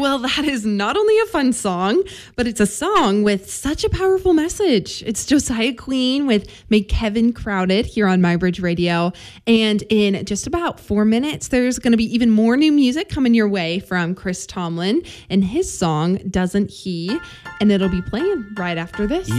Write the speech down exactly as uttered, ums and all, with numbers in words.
Well, that is not only a fun song, but it's a song with such a powerful message. It's Josiah Queen with Make Heaven Crowded here on MyBridge Radio. And in just about four minutes, there's going to be even more new music coming your way from Chris Tomlin and his song, Doesn't He? And it'll be playing right after this.